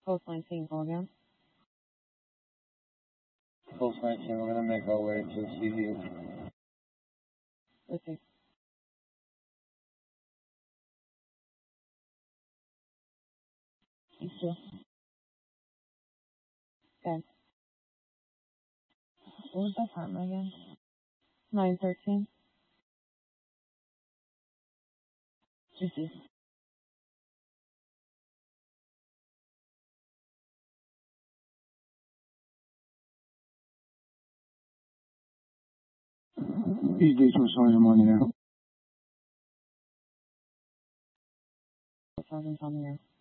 Coastline Single again. Coastline Single, we're going to make our way to Seaview. Receive. Thank you. Okay. What was that time again? 9:13. Receive. East Beach was showing your money there. Sergeant's on the air.